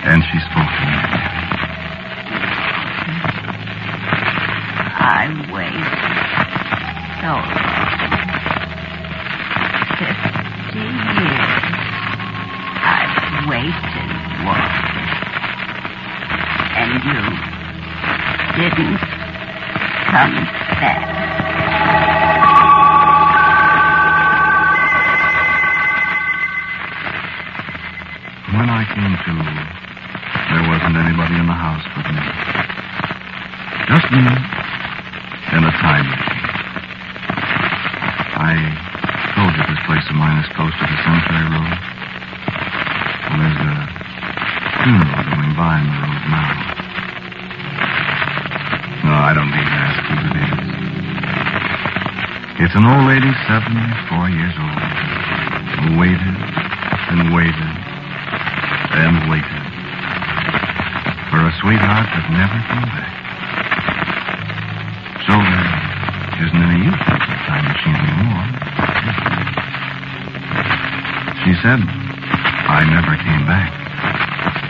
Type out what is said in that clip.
And she spoke to me. I waited so long. 50 years. I've waited, Walter. And you didn't come back. When I came to, there wasn't anybody in the house but me. Just me and a time machine. I told you this place of mine is close to the Cemetery Road. Well, there's a funeral going by on the road now. No, I don't need to ask who it is. It's an old lady, 74 years old, who waited and waited and waited for a sweetheart that never came back. So there isn't any use in the time machine anymore. She said, I never came back.